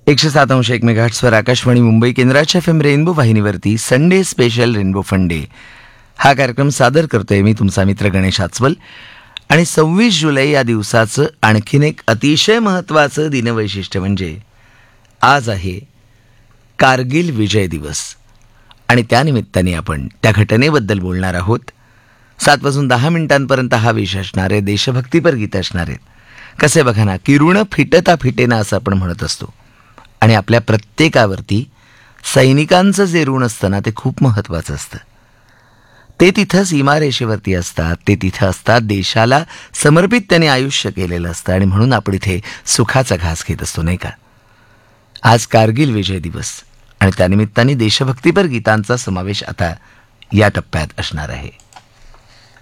107.1 मेगाहर्ट्झवर आकाशवाणी मुंबई केंद्राच्या FM rainbow वाहिनीवरती Sunday special rainbow फंडे हा कार्यक्रम सादर करतोय मी तुमचा मित्र गणेश आचवल. आणि 26 जुलै या दिवसाचं आणखीन एक अतिशय महत्त्वाचं दिनवैशिष्ट्य म्हणजे आज आहे कारगिल विजय दिवस. आणि त्यानिमित्ताने आपण त्या घटनेबद्दल बोलणार आहोत. 7:10 हा विषय असणार आहे. देशभक्तीपर गीत असणार आहेत. कसे बघा ना, की ऋण फिटता फिटेना असं आपण म्हणत असतो. आणि आपल्या प्रत्येकावरती सैनिकांचं जे ऋण असतं ना, ते खूप महत्त्वाचं असतं. ते तिथं सीमारेषेवरती असतात, ते तिथं असतात, देशाला समर्पित त्यांनी आयुष्य केलेलं असतं. आणि म्हणून आपण इथे सुखाचा घास घेत असतो, नाही का. आज कारगिल विजय दिवस आणि त्यानिमित्ताने देशभक्तीपर गीतांचा समावेश आता या टप्प्यात असणार आहे.